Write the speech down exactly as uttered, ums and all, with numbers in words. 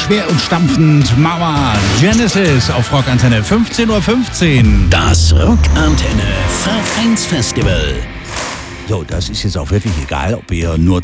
schwer und stampfend Mama Genesis auf Rockantenne fünfzehn Uhr fünfzehn. Das Rockantenne Vereinsfestival. So, das ist jetzt auch wirklich egal, ob ihr nur